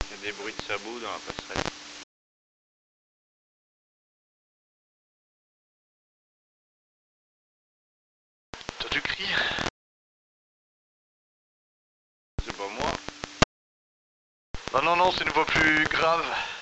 Il y a des bruits de sabots dans la passerelle. Toi tu cries? C'est pas moi. Non, non, non, c'est une voix plus grave.